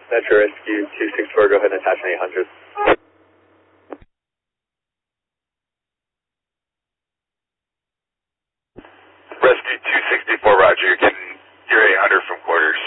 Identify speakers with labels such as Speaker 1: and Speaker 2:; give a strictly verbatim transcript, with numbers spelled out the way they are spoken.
Speaker 1: Metro Rescue two six four, go ahead and attach an eight hundred.
Speaker 2: Rescue two sixty-four, roger, you're getting your eight hundred from quarters.